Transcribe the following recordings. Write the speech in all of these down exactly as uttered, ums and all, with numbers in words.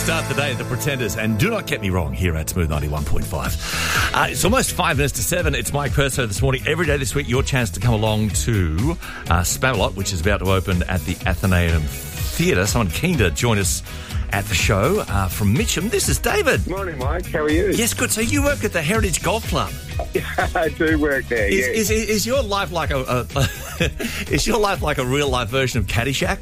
start the day at the Pretenders, and do not get me wrong here at Smooth ninety-one point five. Uh, it's almost five minutes to seven. It's Mike Perso this morning. Every day this week, your chance to come along to uh, Spamalot, which is about to open at the Athenaeum Theatre. Someone keen to join us at the show uh, from Mitcham. This is David. Morning, Mike. How are you? Yes, good. So you work at the Heritage Golf Club. I do work there. Is, yes. is, is your life like a, a, a is your life like a real life version of Caddyshack?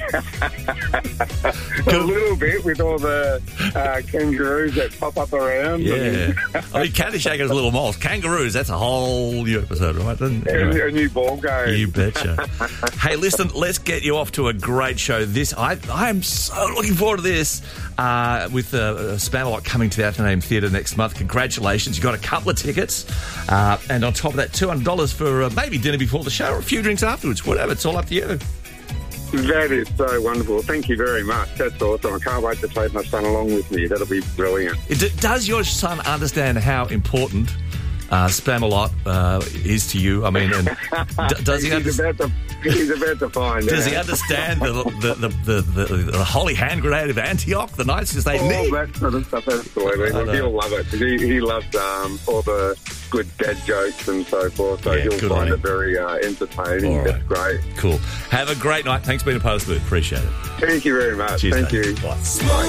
A little bit, with all the uh, kangaroos that pop up around. Yeah. I mean, Caddyshack is a little moles. Kangaroos, that's a whole new episode, right? Anyway, a new ball game. You betcha. Hey, listen, let's get you off to a great show. This I I am so looking forward to this uh, with uh, Spamalot coming to the Athenaeum Theatre next month. Congratulations. You got a couple of tickets. Uh, and on top of that, two hundred dollars for uh, maybe dinner before the show or a few drinks afterwards. Whatever, it's all up to you. That is so wonderful. Thank you very much. That's awesome. I can't wait to take my son along with me. That'll be brilliant. It, does your son understand how important uh, Spamalot uh, is to you? I mean, and d- does he understand? He's about to find Does out. he understand the the, the, the, the the holy hand grenade of Antioch, the Knights they all need? that sort of stuff, absolutely. Well, he'll love it. He, he loves um, all the good dad jokes and so forth, so Yeah, he'll good find on you. it very uh, entertaining. All That's right. great. Cool. Have a great night. Thanks for being a part of Smooth. Appreciate it. Thank you very much. Cheers, Thank mate. you. Bye. Bye.